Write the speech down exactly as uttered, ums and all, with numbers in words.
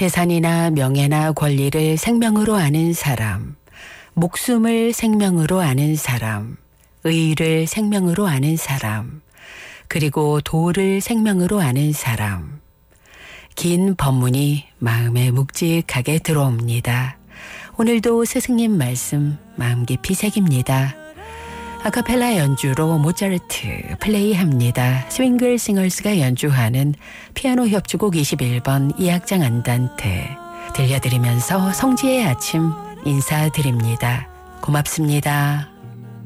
재산이나 명예나 권리를 생명으로 아는 사람, 목숨을 생명으로 아는 사람, 의를 생명으로 아는 사람, 그리고 도를 생명으로 아는 사람. 긴 법문이 마음에 묵직하게 들어옵니다. 오늘도 스승님 말씀 마음 깊이 새깁니다. 아카펠라 연주로 모차르트 플레이합니다. 스윙글 싱어스가 연주하는 피아노 협주곡 이십일 번 이 악장 안단테 들려드리면서 성지의 아침 인사드립니다. 고맙습니다.